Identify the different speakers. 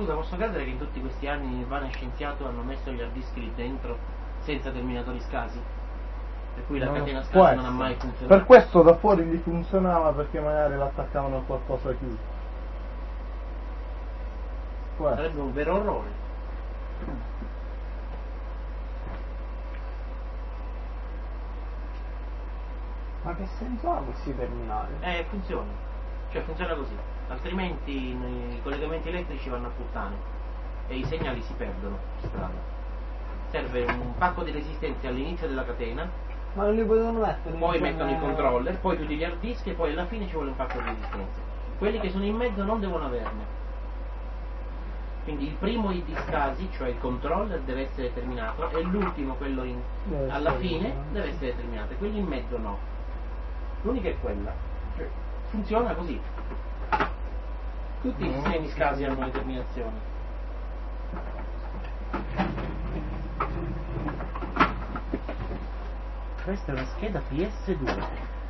Speaker 1: scusa, posso credere che in tutti questi anni Nirvana e Scienziato hanno messo gli hard disk lì dentro senza terminatori SCSI? Per cui la catena SCSI non ha mai funzionato.
Speaker 2: Per questo da fuori gli funzionava, perché magari l'attaccavano a qualcosa chiuso.
Speaker 1: Sarebbe un vero orrore.
Speaker 3: Ma che senso ha questi terminali?
Speaker 1: Funziona. Cioè funziona così. Altrimenti i collegamenti elettrici vanno a puttane e i segnali si perdono per strada. Serve un pacco di resistenze all'inizio della catena,
Speaker 3: ma non li potevano mettere?
Speaker 1: Poi mettono i controller, poi tutti gli hard disk e poi alla fine ci vuole un pacco di resistenze. Quelli che sono in mezzo non devono averne. Quindi il primo ID SCSI, cioè il controller, deve essere terminato, e l'ultimo, quello alla fine, deve essere terminato, e quelli in mezzo no. L'unica è quella. Cioè, funziona così. Tutti i sistemi SCSI hanno le terminazioni. Questa è una scheda PS2.